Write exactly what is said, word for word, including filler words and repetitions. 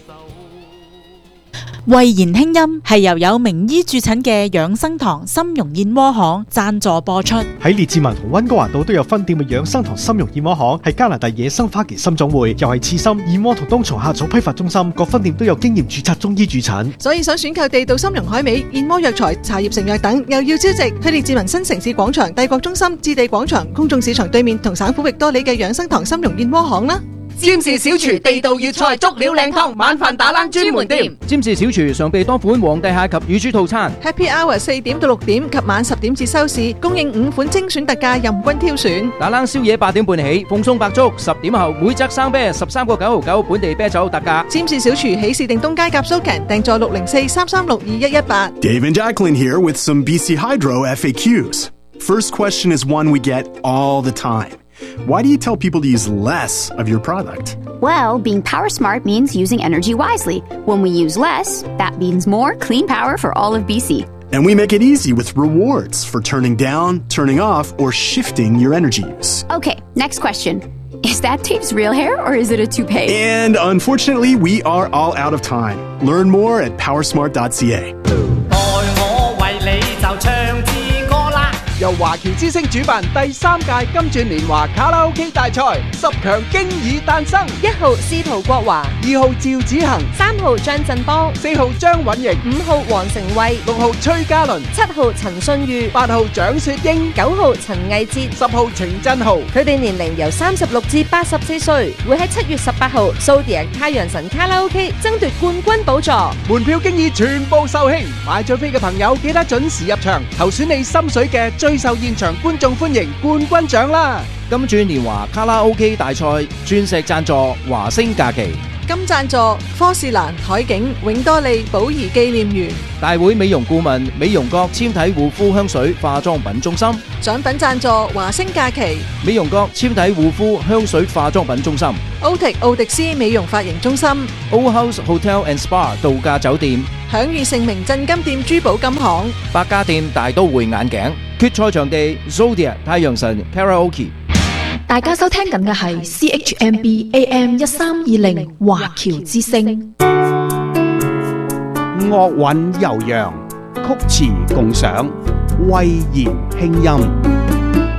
慧言輕音係由有名醫駐診嘅養生堂參茸燕窩行贊助播出。 喺列治文同溫哥華道都有分店嘅養生堂參茸燕窩行係加拿大野生花旗參總會，又係刺參、燕窩同冬蟲夏草批發中心，各分店都有經驗註冊中醫駐診。 所以想選購地道參茸海味、燕窩藥材、茶葉成藥等，又要招值，去列治文新城市廣場、帝國中心、置地廣場、公眾市場對面同省府域多里嘅養生堂參茸燕窩行啦。 占士小廚地道粵菜足料靚湯晚飯打冷專門店。 占士小廚常備多款皇帝蟹及乳豬套餐。 Happy Hour 四點到六點及晚十點至收市，供應五款精選特價，任君挑選。 打冷宵夜八點半起，奉送白粥，十點後每則生啤十三個九毫九，本地啤酒特價。 占士小廚喜事定東街夾蘇強，訂座六零四三三六二一一八。 Dave and Jacqueline here with some B C Hydro F A Qs. First question is one we get all the time. Why do you tell people to use less of your product? Well, being power smart means using energy wisely. When we use less, that means more clean power for all of B C. And we make it easy with rewards for turning down, turning off, or shifting your energy use. Okay, next question. Is that Dave's real hair or is it a toupee? And unfortunately, we are all out of time. Learn more at powersmart dot c a. 由華僑之聲主辦第三屆金鑽年華卡拉 OK 大賽，十強經已誕生。 一號司徒國華， 二號趙子恒， 三號張振邦， 四號張允瑩， 五號黃成慧， 六號崔嘉倫， 七號陳信裕， 八號蔣雪英， 九號陳藝哲， 十號程振豪。 佢哋年齡由三十六至八十四歲，會喺七月十八號蘇迪亞太陽神卡拉 OK 爭奪冠軍寶座。 門票經已全部售罄，買咗飛嘅朋友記得準時入場，投選你心水嘅最受現場觀眾歡迎冠軍獎啦！ 金鑽年華卡拉 OK 大賽鑽石贊助華星假期， 金贊助科士蘭、海景、永多利、寶儀紀念園。 大會美容顧問美容閣纖體護膚香水化妝品中心。 獎品贊助華星假期， 美容閣纖體護膚香水化妝品中心。 歐迪奧迪斯美容髮型中心。 Old House Hotel and Spa 度假酒店。 享譽盛名鎮金店珠寶金行。 百家店大都會眼鏡。決賽場地 Zodiac 太陽神 Karaoke。 大家收聽緊嘅係 C H M B A M 一三二零華僑之聲。 樂韻悠揚，曲詞共賞，慧言輕音。